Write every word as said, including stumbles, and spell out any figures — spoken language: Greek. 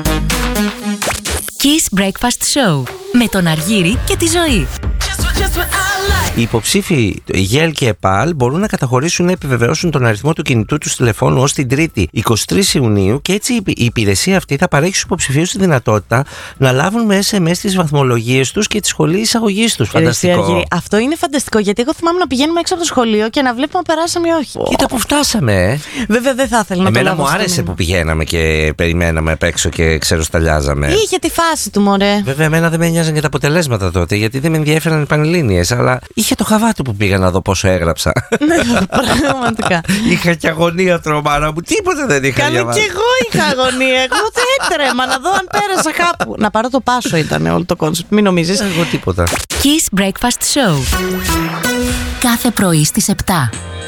Kiss Breakfast Show με τον Αργύρη και τη Ζωή. Οι υποψήφοι ΓΕΛ και ΕΠΑΛ μπορούν να καταχωρήσουν να επιβεβαιώσουν τον αριθμό του κινητού του τηλεφώνου ως την Τρίτη εικοστή τρίτη Ιουνίου και έτσι η υπηρεσία αυτή θα παρέχει στους υποψηφίους τη δυνατότητα να λάβουν με ες εμ ες τις βαθμολογίες τους και τη σχολή εισαγωγής τους. Φανταστικό. Αργύρη, αυτό είναι φανταστικό, γιατί εγώ θυμάμαι να πηγαίνουμε έξω από το σχολείο και να βλέπουμε αν περάσαμε ή όχι. Κοίτα που φτάσαμε, ε. Βέβαια δεν θα ήθελα να Εμένα το λάβω. μου άρεσε που πηγαίναμε και περιμέναμε απ' έξω και ξέρω σταλιάζαμε. Είχε τη φάση του, μωρέ. Βέβαια, εμένα δεν με νοιάζαν και τα αποτελέσματα τότε, γιατί δεν με ενδιαφέραν οι πανελλήνιες, αλλά είχε το χαβάτι που πήγα να δω πόσο έγραψα. Ναι, πραγματικά. Είχα και αγωνία, τρομάρα μου, τίποτα δεν είχα Κάνω διαβάσει. κι εγώ είχα αγωνία. Εγώ δεν έτρεμα να δω αν πέρασα κάπου. Να πάρω το πάσο ήταν όλο το κόνσεπτ, μην νομίζεις. Εγώ τίποτα. Kiss Breakfast Show. Κάθε πρωί στις επτά.